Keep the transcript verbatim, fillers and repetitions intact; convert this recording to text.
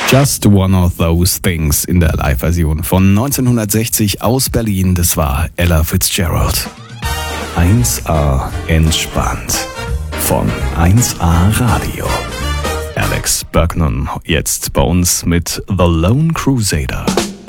Just One of Those Things in der Live-Version von neunzehnhundertsechzig aus Berlin. Das war Ella Fitzgerald. eins A entspannt von eins A Radio. Alex Bergman jetzt bei uns mit The Lone Crusader.